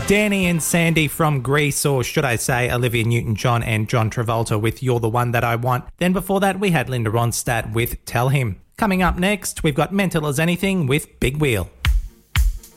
Danny and Sandy from Grease, or should I say Olivia Newton-John and John Travolta with You're the One That I Want. Then before that, we had Linda Ronstadt with Tell Him. Coming up next, we've got Mental as Anything with Big Wheel.